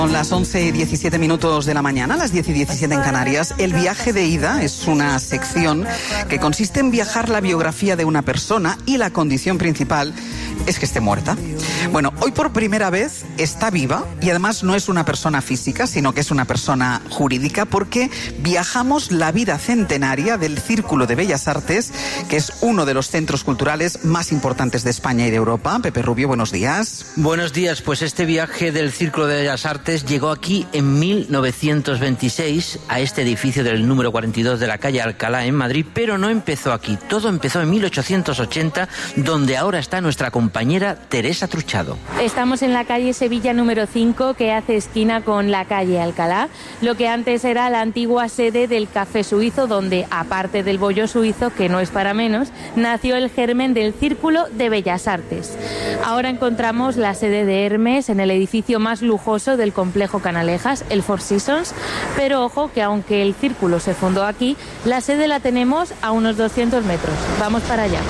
Son las 11:17 de la mañana, las 10:17 en Canarias. El viaje de ida es una sección que consiste en viajar la biografía de una persona y la condición principal es que esté muerta. Bueno, hoy por primera vez está viva y además no es una persona física, sino que es una persona jurídica, porque viajamos la vida centenaria del Círculo de Bellas Artes, que es uno de los centros culturales más importantes de España y de Europa. Pepe Rubio, buenos días. Buenos días, pues este viaje del Círculo de Bellas Artes llegó aquí en 1926 a este edificio del número 42 de la calle Alcalá en Madrid, pero no empezó aquí, todo empezó en 1880, donde ahora está nuestra compañera Teresa Truchado. Estamos en la calle Sevilla número 5, que hace esquina con la calle Alcalá, lo que antes era la antigua sede del Café Suizo, donde, aparte del bollo suizo, que no es para menos, nació el germen del Círculo de Bellas Artes. Ahora encontramos la sede de Hermes en el edificio más lujoso del complejo Canalejas, el Four Seasons, pero ojo que aunque el Círculo se fundó aquí, la sede la tenemos a unos 200 metros. Vamos para allá.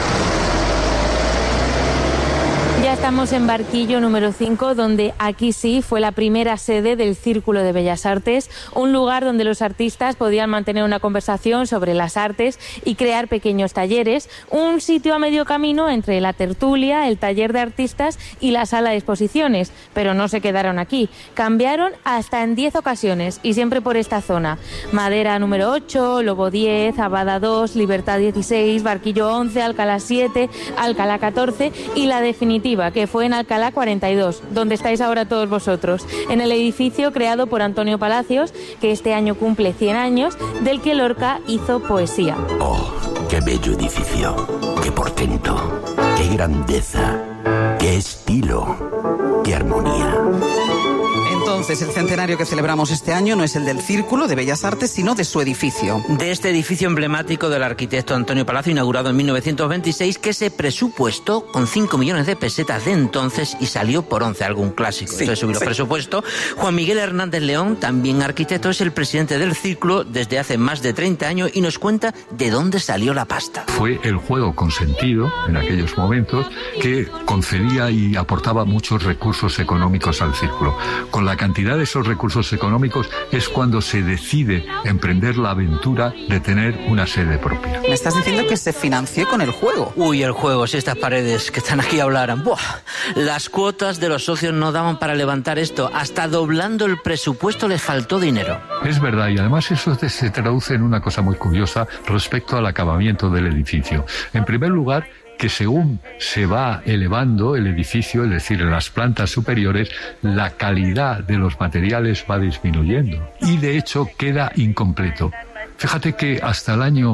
Ya estamos en Barquillo número 5, donde aquí sí fue la primera sede del Círculo de Bellas Artes, un lugar donde los artistas podían mantener una conversación sobre las artes y crear pequeños talleres, un sitio a medio camino entre la tertulia, el taller de artistas y la sala de exposiciones, pero no se quedaron aquí, cambiaron hasta en 10 ocasiones y siempre por esta zona: Madera número 8, Lobo 10, Abada 2, Libertad 16, Barquillo 11, Alcalá 7, Alcalá 14 y la definitiva, que fue en Alcalá 42, donde estáis ahora todos vosotros, en el edificio creado por Antonio Palacios, que este año cumple 100 años, del que Lorca hizo poesía. ¡Oh, qué bello edificio! ¡Qué portento! ¡Qué grandeza! ¡Qué estilo! ¡Qué armonía! Entonces, el centenario que celebramos este año no es el del Círculo de Bellas Artes, sino de su edificio. De este edificio emblemático del arquitecto Antonio Palacio, inaugurado en 1926, que se presupuestó con 5 millones de pesetas de entonces y salió por 11, algún clásico. Sí, Eso es subir los presupuestos. Juan Miguel Hernández León, también arquitecto, es el presidente del Círculo desde hace más de 30 años y nos cuenta de dónde salió la pasta. Fue el juego consentido en aquellos momentos que concedía y aportaba muchos recursos económicos al Círculo. Con la cantidad de esos recursos económicos es cuando se decide emprender la aventura de tener una sede propia. Me estás diciendo que se financió con el juego. Uy, el juego, si estas paredes que están aquí hablaran. ¡Buah! Las cuotas de los socios no daban para levantar esto. Hasta doblando el presupuesto les faltó dinero. Es verdad, y además eso se traduce en una cosa muy curiosa respecto al acabamiento del edificio. En primer lugar, que según se va elevando el edificio, es decir, en las plantas superiores, la calidad de los materiales va disminuyendo y de hecho queda incompleto. Fíjate que hasta el año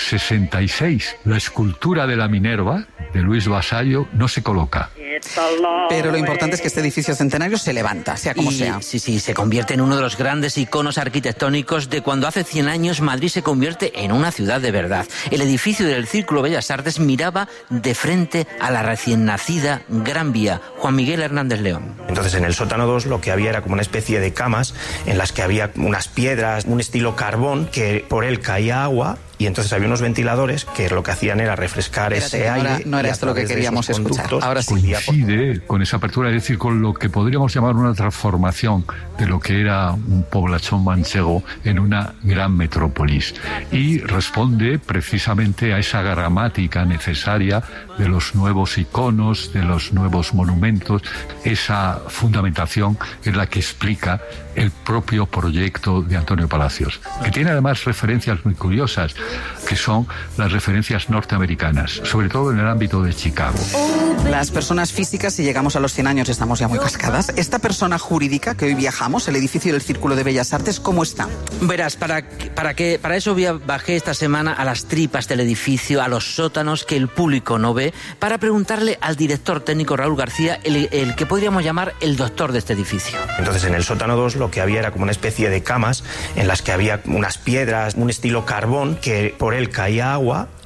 66 la escultura de la Minerva de Luis Vasallo no se coloca. Pero lo importante es que este edificio centenario se levanta, sea como sea. Sí, se convierte en uno de los grandes iconos arquitectónicos de cuando hace 100 años Madrid se convierte en una ciudad de verdad. El edificio del Círculo Bellas Artes miraba de frente a la recién nacida Gran Vía. Juan Miguel Hernández León. Entonces, en el sótano 2 lo que había era como una especie de camas en las que había unas piedras, un estilo carbón, que por él caía agua. Y entonces había unos ventiladores que lo que hacían era refrescar ese aire. No era esto lo que queríamos escuchar. Ahora sí. Coincide con esa apertura, es decir, con lo que podríamos llamar una transformación de lo que era un poblachón manchego en una gran metrópolis. Y responde precisamente a esa gramática necesaria de los nuevos iconos, de los nuevos monumentos. Esa fundamentación es la que explica el propio proyecto de Antonio Palacios, que tiene además referencias muy curiosas, que son las referencias norteamericanas, sobre todo en el ámbito de Chicago. Las personas físicas, si llegamos a los 100 años, estamos ya muy cascadas. Esta persona jurídica que hoy viajamos, el edificio del Círculo de Bellas Artes, ¿cómo está? Verás, para eso bajé esta semana a las tripas del edificio, a los sótanos que el público no ve, para preguntarle al director técnico Raúl García, el que podríamos llamar el doctor de este edificio. Entonces, en el sótano 2 lo que había era como una especie de camas en las que había unas piedras, un estilo carbón, que por él caía agua.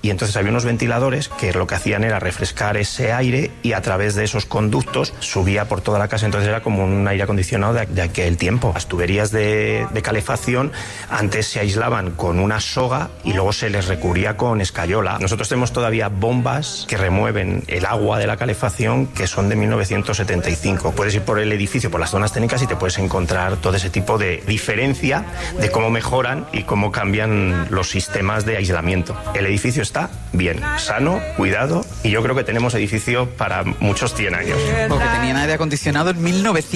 y entonces había unos ventiladores que lo que hacían era refrescar ese aire y a través de esos conductos subía por toda la casa, entonces era como un aire acondicionado de aquel tiempo. Las tuberías de calefacción antes se aislaban con una soga y luego se les recubría con escayola. Nosotros tenemos todavía bombas que remueven el agua de la calefacción que son de 1975. Puedes ir por el edificio, por las zonas técnicas y te puedes encontrar todo ese tipo de diferencia de cómo mejoran y cómo cambian los sistemas de aislamiento. El edificio está bien, sano, cuidado, y yo creo que tenemos edificio para muchos 100 años. Porque tenían aire acondicionado en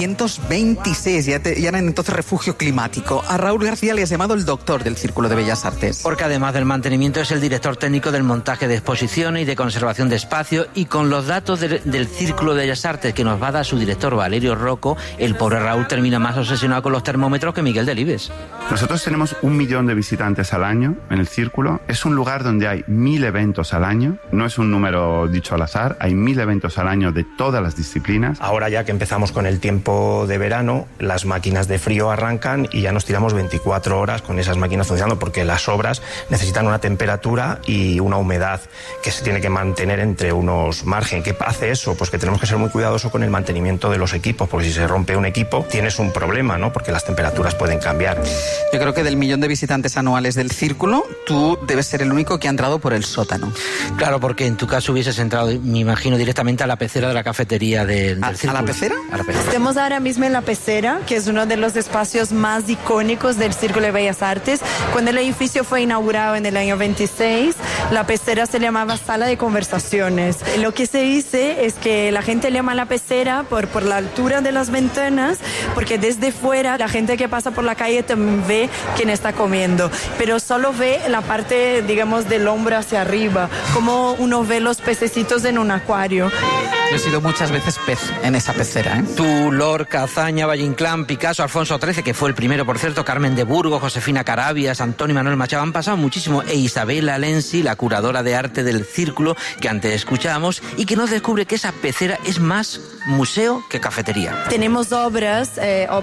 1926, ya eran entonces refugio climático. A Raúl García le has llamado el doctor del Círculo de Bellas Artes. Porque además del mantenimiento es el director técnico del montaje de exposiciones y de conservación de espacio, y con los datos del Círculo de Bellas Artes que nos va a dar su director Valerio Rocco, el pobre Raúl termina más obsesionado con los termómetros que Miguel Delibes. Nosotros tenemos 1 millón de visitantes al año en el Círculo. Es un lugar donde hay 1000 eventos al año. No es un número dicho al azar, hay 1000 eventos al año de todas las disciplinas. Ahora ya que empezamos con el tiempo de verano, las máquinas de frío arrancan y ya nos tiramos 24 horas con esas máquinas funcionando, porque las obras necesitan una temperatura y una humedad que se tiene que mantener entre unos margen. ¿Qué hace eso? Pues que tenemos que ser muy cuidadosos con el mantenimiento de los equipos, porque si se rompe un equipo tienes un problema, ¿no? Porque las temperaturas pueden cambiar. Yo creo que del 1 millón de visitantes anuales del Círculo, tú debes ser el único que ha entrado por el sótano. Claro, porque en tu caso hubieses entrado, me imagino, directamente a la pecera de la cafetería del Círculo. ¿A la pecera? A la pecera. Estamos ahora mismo en la pecera, que es uno de los espacios más icónicos del Círculo de Bellas Artes. Cuando el edificio fue inaugurado en el año 26, la pecera se llamaba Sala de Conversaciones. Lo que se dice es que la gente le llama la pecera por la altura de las ventanas, porque desde fuera la gente que pasa por la calle también ve quién está comiendo, pero solo ve la parte, digamos, del hombro hacia arriba, como uno ve los pececitos en un acuario. Yo he sido muchas veces pez en esa pecera, ¿eh? Tú, Lorca, Azaña, Valle Inclán, Picasso, Alfonso XIII, que fue el primero, por cierto, Carmen de Burgos, Josefina Carabias, Antonio y Manuel Machado, han pasado muchísimo, e Isabela Lenzi, la curadora de arte del Círculo, que antes escuchábamos, y que nos descubre que esa pecera es más museo que cafetería. Tenemos obras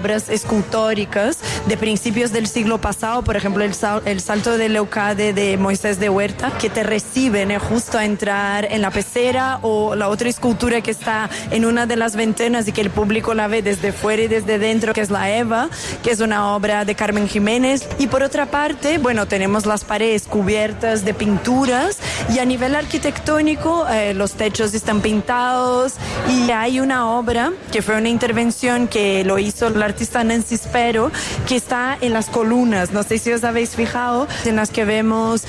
escultóricas de principios del siglo pasado, por ejemplo, el Salto de Leucade de Moisés de Huerta, que te reciben justo a entrar en la pecera, o la otra escultura que está en una de las ventanas y que el público la ve desde fuera y desde dentro, que es la Eva, que es una obra de Carmen Jiménez. Y por otra parte, bueno, tenemos las paredes cubiertas de pinturas, y a nivel arquitectónico los techos están pintados, y hay una obra que fue una intervención que lo hizo el artista Nancy Spero, que está en las columnas, no sé si os habéis fijado, en las que vemos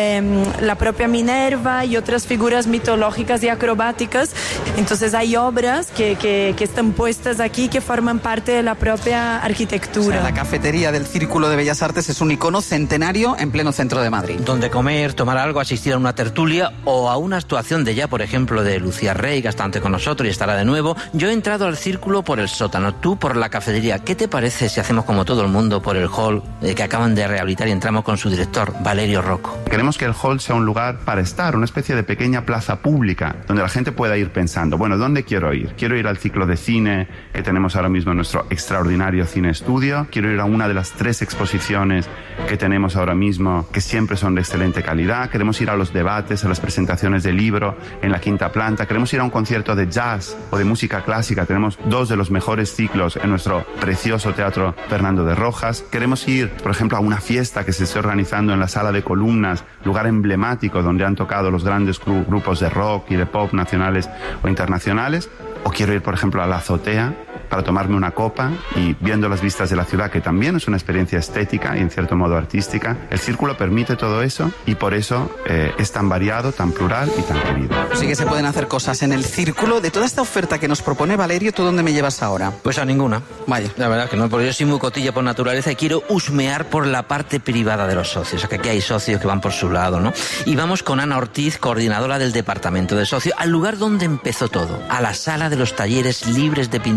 la propia Minerva y otras figuras mitológicas y acrobáticas. Entonces hay obras que están puestas aquí, que forman parte de la propia arquitectura. O sea, la cafetería del Círculo de Bellas Artes es un icono centenario en pleno centro de Madrid. Donde comer, tomar algo, asistir a una tertulia o a una actuación de ya, por ejemplo, de Lucía Rey, que está antes con nosotros y estará de nuevo. Yo he entrado al Círculo por el sótano, tú por la cafetería. ¿Qué te parece si hacemos como todo el mundo por el hall que acaban de rehabilitar y entramos con su director, Valerio Rocco? Queremos que el hall sea un lugar para estar, una especie de pequeña plaza pública, donde la gente pueda ir pensando, bueno, ¿dónde quiero ir? Quiero ir al ciclo de cine que tenemos ahora mismo en nuestro extraordinario cine estudio, quiero ir a una de las 3 exposiciones que tenemos ahora mismo, que siempre son de excelente calidad, queremos ir a los debates, a las presentaciones de libro en la 5ª planta, queremos ir a un concierto de jazz o de música clásica, tenemos 2 de los mejores ciclos en nuestro precioso Teatro Fernando de Rojas, queremos ir, por ejemplo, a una fiesta que se está organizando en la Sala de Columnas, lugar emblemático donde han tocado los grandes grupos de rock y de pop nacionales o internacionales, o quiero ir, por ejemplo, a la azotea para tomarme una copa y viendo las vistas de la ciudad, que también es una experiencia estética y en cierto modo artística. El Círculo permite todo eso y por eso es tan variado, tan plural y tan querido. Sí que se pueden hacer cosas en el Círculo. De toda esta oferta que nos propone Valerio, ¿tú dónde me llevas ahora? Pues a ninguna. Vaya. La verdad es que no, porque yo soy muy cotilla por naturaleza y quiero husmear por la parte privada de los socios. O sea, que aquí hay socios que van por su lado, ¿no? Y vamos con Ana Ortiz, coordinadora del departamento de socios, al lugar donde empezó todo, a la sala de los talleres libres de pintura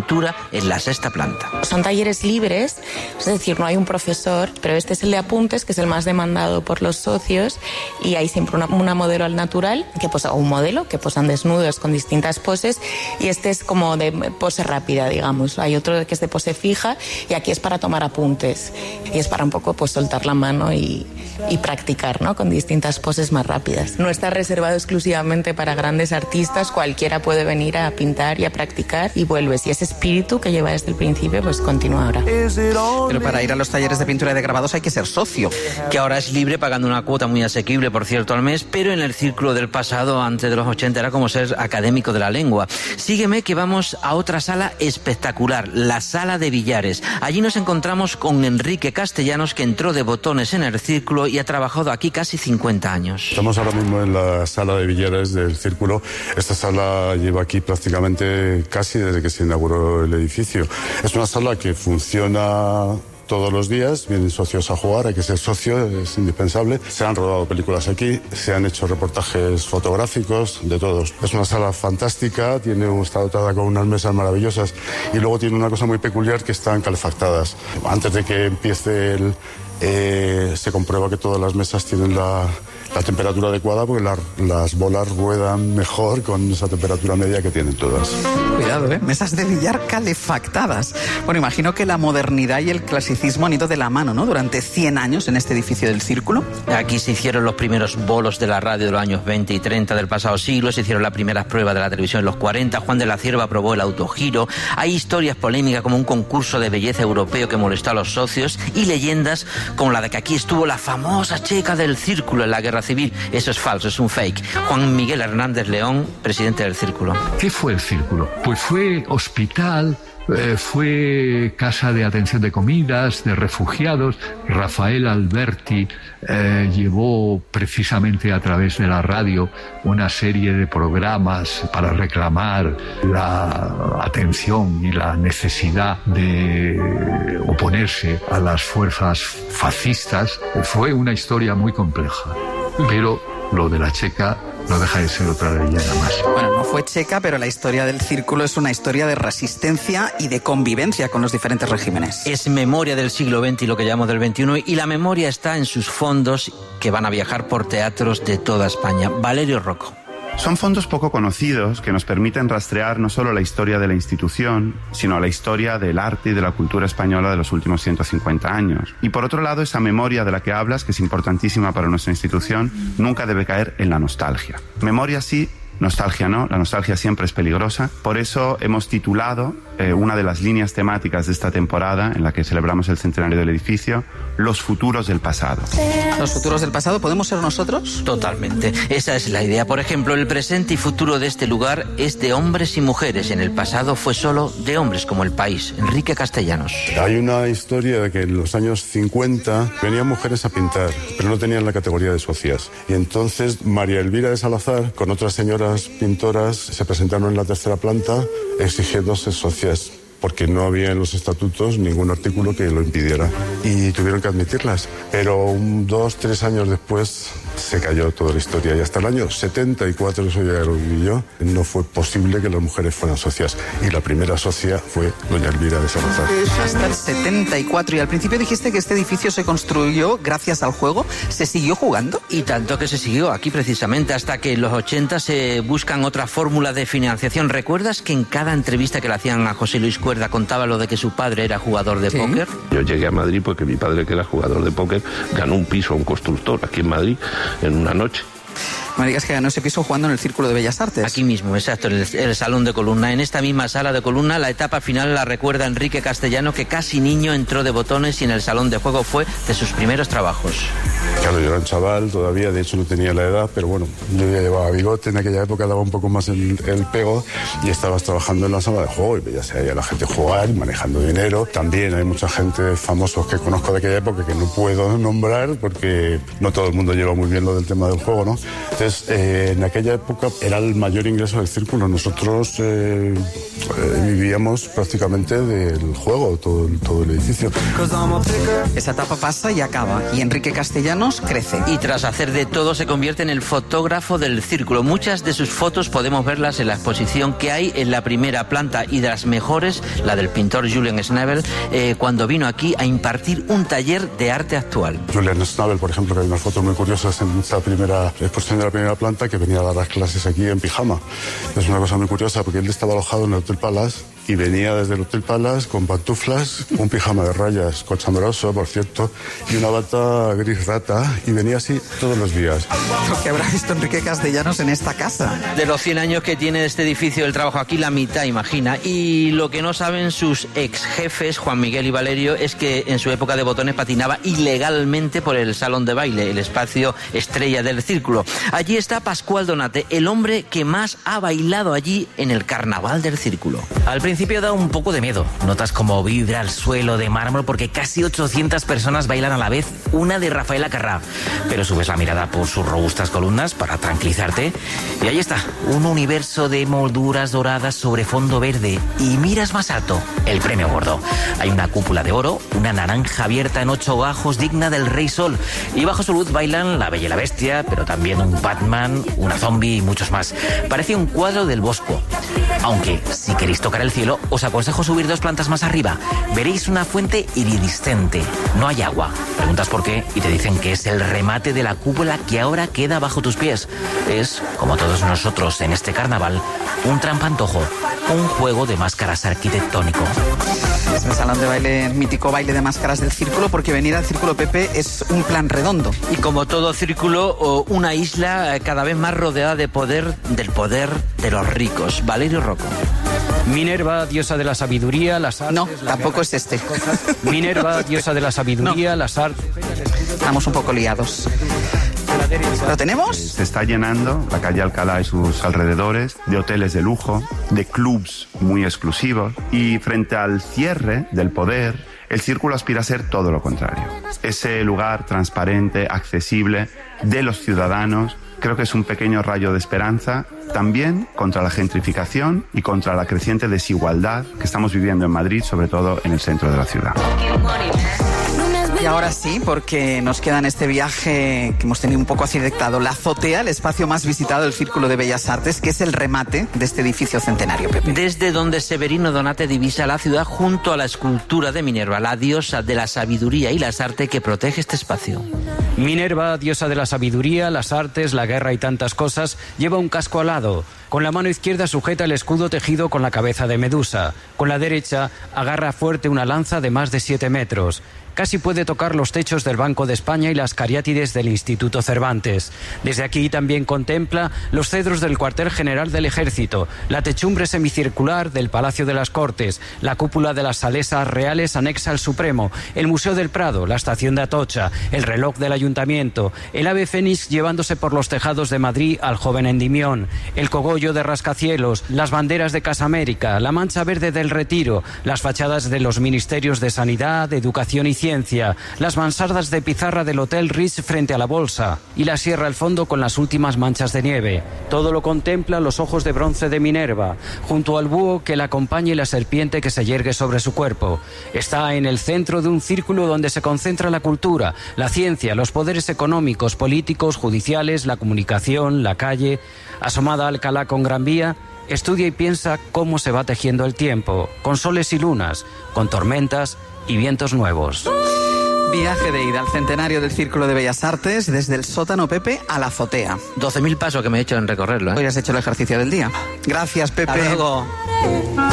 en la 6ª planta. Son talleres libres, es decir, no hay un profesor, pero este es el de apuntes, que es el más demandado por los socios, y hay siempre una modelo al natural, o un modelo que posan desnudos con distintas poses, y este es como de pose rápida, digamos. Hay otro que es de pose fija, y aquí es para tomar apuntes, y es para un poco pues soltar la mano y practicar, ¿no?, con distintas poses más rápidas. No está reservado exclusivamente para grandes artistas, cualquiera puede venir a pintar y a practicar y vuelves, y ese espíritu que lleva desde el principio pues continúa ahora. Pero para ir a los talleres de pintura y de grabados hay que ser socio, que ahora es libre pagando una cuota muy asequible, por cierto, al mes, pero en el círculo del pasado, antes de los 80, era como ser académico de la lengua. Sígueme que vamos a otra sala espectacular, la sala de billares. Allí nos encontramos con Enrique Castellanos, que entró de botones en el círculo y ha trabajado aquí casi 50 años. Estamos ahora mismo en la sala de billares del círculo. Esta sala lleva aquí prácticamente casi desde que se inauguró el edificio. Es una sala que funciona todos los días, vienen socios a jugar, hay que ser socio, es indispensable. Se han rodado películas aquí, se han hecho reportajes fotográficos, de todos. Es una sala fantástica, está dotada con unas mesas maravillosas y luego tiene una cosa muy peculiar, que están calefactadas. Antes de que empiece se comprueba que todas las mesas tienen la temperatura adecuada, porque las bolas ruedan mejor con esa temperatura media que tienen todas. Cuidado, mesas de billar calefactadas. Bueno, imagino que la modernidad y el clasicismo han ido de la mano, ¿no?, durante 100 años en este edificio del Círculo. Aquí se hicieron los primeros bolos de la radio de los años 20 y 30 del pasado siglo, se hicieron las primeras pruebas de la televisión en los 40, Juan de la Cierva probó el autogiro, hay historias polémicas como un concurso de belleza europeo que molestó a los socios, y leyendas como la de que aquí estuvo la famosa checa del Círculo en la Guerra Civil. Eso es falso, es un fake. Juan Miguel Hernández León, presidente del Círculo. ¿Qué fue el Círculo? Pues fue hospital, fue casa de atención de comidas, de refugiados. Rafael Alberti llevó precisamente a través de la radio una serie de programas para reclamar la atención y la necesidad de oponerse a las fuerzas fascistas. Fue una historia muy compleja, pero lo de la checa no deja de ser otra leyenda más. Bueno, no fue checa, pero la historia del Círculo es una historia de resistencia y de convivencia con los diferentes regímenes. Es memoria del siglo XX y lo que llamamos del XXI, y la memoria está en sus fondos, que van a viajar por teatros de toda España. Valerio Rocco. Son fondos poco conocidos que nos permiten rastrear no solo la historia de la institución, sino la historia del arte y de la cultura española de los últimos 150 años. Y por otro lado, esa memoria de la que hablas, que es importantísima para nuestra institución, nunca debe caer en la nostalgia. Memoria sí, nostalgia no, la nostalgia siempre es peligrosa. Por eso hemos titulado una de las líneas temáticas de esta temporada, en la que celebramos el centenario del edificio, Los futuros del pasado. ¿Los futuros del pasado podemos ser nosotros? Totalmente, esa es la idea. Por ejemplo, el presente y futuro de este lugar es de hombres y mujeres. En el pasado fue solo de hombres, como el país. Enrique Castellanos. Hay una historia de que en los años 50 venían mujeres a pintar, pero no tenían la categoría de socias. Y entonces María Elvira de Salazar, con otras señoras pintoras, se presentaron en la 3ª planta exigiéndose socias, porque no había en los estatutos ningún artículo que lo impidiera, y tuvieron que admitirlas. Pero 2-3 años después se cayó toda la historia, y hasta el año 74, eso ya lo viví yo, no fue posible que las mujeres fueran socias, y la primera socia fue doña Elvira de Salazar. Hasta el 74, y al principio dijiste que este edificio se construyó gracias al juego. ¿Se siguió jugando? Y tanto que se siguió aquí precisamente, hasta que en los 80 se buscan otras fórmulas de financiación. ¿Recuerdas que en cada entrevista que le hacían a José Luis Cuerda contaba lo de que su padre era jugador de póker? Yo llegué a Madrid porque mi padre, que era jugador de póker, ganó un piso a un constructor aquí en Madrid en una noche. No me digas que ganó ese piso jugando en el Círculo de Bellas Artes. Aquí mismo, exacto, en el Salón de Columna. En esta misma sala de Columna, la etapa final la recuerda Enrique Castellano, que casi niño entró de botones y en el salón de juego fue de sus primeros trabajos. Claro, yo era un chaval todavía, de hecho no tenía la edad, pero bueno, yo ya llevaba bigote, en aquella época daba un poco más el pego, y estabas trabajando en la sala de juego y veías ahí a la gente jugar, manejando dinero. También hay mucha gente famosos que conozco de aquella época que no puedo nombrar porque no todo el mundo lleva muy bien lo del tema del juego, ¿no? Entonces Entonces, en aquella época era el mayor ingreso del círculo. Nosotros vivíamos prácticamente del juego, todo el edificio. Esa etapa pasa y acaba, y Enrique Castellanos crece. Y tras hacer de todo se convierte en el fotógrafo del círculo. Muchas de sus fotos podemos verlas en la exposición que hay en la primera planta, y de las mejores, la del pintor Julian Schnabel, cuando vino aquí a impartir un taller de arte actual. Julian Schnabel, por ejemplo, que hay unas fotos muy curiosas en esta primera exposición de la primera planta, que venía a dar las clases aquí en pijama. Es una cosa muy curiosa porque él estaba alojado en el Hotel Palace y venía desde el Hotel Palace con pantuflas, un pijama de rayas cochambroso, por cierto, y una bata gris rata, y venía así todos los días. Lo que habrá visto Enrique Castellanos en esta casa. De los 100 años que tiene este edificio del trabajo aquí, la mitad, imagina. Y lo que no saben sus ex jefes, Juan Miguel y Valerio, es que en su época de botones patinaba ilegalmente por el salón de baile, el espacio estrella del círculo. Allí está Pascual Donate, el hombre que más ha bailado allí en el carnaval del círculo. Al principio da un poco de miedo. Notas como vibra el suelo de mármol porque casi 800 personas bailan a la vez una de Rafaela Carrà. Pero subes la mirada por sus robustas columnas para tranquilizarte y ahí está, un universo de molduras doradas sobre fondo verde. Y miras más alto, el premio gordo. Hay una cúpula de oro, una naranja abierta en 8 gajos digna del Rey Sol. Y bajo su luz bailan la Bella y la Bestia, pero también un Batman, una zombie y muchos más. Parece un cuadro del Bosco. Aunque, si queréis tocar el cielo, os aconsejo subir 2 plantas más arriba. Veréis una fuente iridiscente. No hay agua. Preguntas por qué y te dicen que es el remate de la cúpula que ahora queda bajo tus pies. Es, como todos nosotros en este carnaval, un trampantojo, un juego de máscaras arquitectónico. Es el salón de baile, mítico baile de máscaras del círculo, porque venir al Círculo Pepe es un plan redondo. Y como todo círculo, una isla cada vez más rodeada del poder de los ricos. Valerio Rocco. Minerva, diosa de la sabiduría, las artes... No, tampoco es este. Minerva, diosa de la sabiduría, no. Las artes... Estamos un poco liados. ¿Lo tenemos? Se está llenando la calle Alcalá y sus alrededores de hoteles de lujo, de clubs muy exclusivos, y frente al cierre del poder, el círculo aspira a ser todo lo contrario. Ese lugar transparente, accesible, de los ciudadanos. Creo que es un pequeño rayo de esperanza también contra la gentrificación y contra la creciente desigualdad que estamos viviendo en Madrid, sobre todo en el centro de la ciudad. Y ahora sí, porque nos queda en este viaje que hemos tenido un poco accidentado, la azotea, el espacio más visitado del Círculo de Bellas Artes, que es el remate de este edificio centenario, Pepe. Desde donde Severino Donate divisa la ciudad junto a la escultura de Minerva, la diosa de la sabiduría y las artes que protege este espacio. Minerva, diosa de la sabiduría, las artes, la guerra y tantas cosas, lleva un casco alado. Con la mano izquierda sujeta el escudo tejido con la cabeza de Medusa. Con la derecha agarra fuerte una lanza de más de 7 metros. Casi puede tocar los techos del Banco de España y las cariátides del Instituto Cervantes. Desde aquí también contempla los cedros del cuartel general del Ejército, la techumbre semicircular del Palacio de las Cortes, la cúpula de las Salesas Reales anexa al Supremo, el Museo del Prado, la estación de Atocha, el reloj del Ayuntamiento, el ave fénix llevándose por los tejados de Madrid al joven Endimión, el cogollo de Rascacielos, las banderas de Casa América, la mancha verde del Retiro, las fachadas de los ministerios de Sanidad, Educación y Ciencia, las mansardas de pizarra del Hotel Ritz frente a la Bolsa y la sierra al fondo con las últimas manchas de nieve. Todo lo contempla los ojos de bronce de Minerva, junto al búho que la acompaña y la serpiente que se yergue sobre su cuerpo. Está en el centro de un círculo donde se concentra la cultura, la ciencia, los poderes económicos, políticos, judiciales, la comunicación, la calle. Asomada a Alcalá con Gran Vía, estudia y piensa cómo se va tejiendo el tiempo, con soles y lunas, con tormentas y vientos nuevos. Viaje de ida al centenario del Círculo de Bellas Artes, desde el sótano, Pepe, a la azotea. 12.000 pasos que me he hecho en recorrerlo, ¿eh? Hoy has hecho el ejercicio del día. Gracias, Pepe. Hasta luego.